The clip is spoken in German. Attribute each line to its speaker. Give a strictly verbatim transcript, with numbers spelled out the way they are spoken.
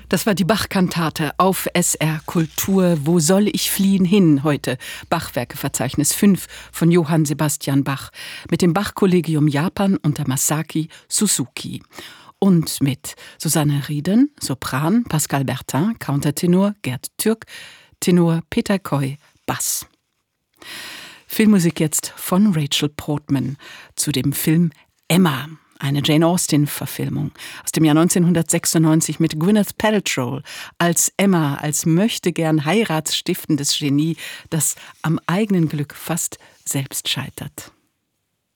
Speaker 1: Das war die Bach-Kantate auf S R Kultur. Wo soll ich fliehen hin? Heute Bachwerkeverzeichnis fünf von Johann Sebastian Bach mit dem Bach-Kollegium Japan unter Masaki Suzuki. Und mit Susanne Rieden, Sopran, Pascal Bertin, Countertenor, Gerd Türk, Tenor Peter Koy, Bass. Filmmusik jetzt von Rachel Portman zu dem Film Emma. Eine Jane Austen-Verfilmung aus dem Jahr neunzehnhundertsechsundneunzig mit Gwyneth Paltrow als Emma, als möchtegern heiratsstiftendes Genie, das am eigenen Glück fast selbst scheitert.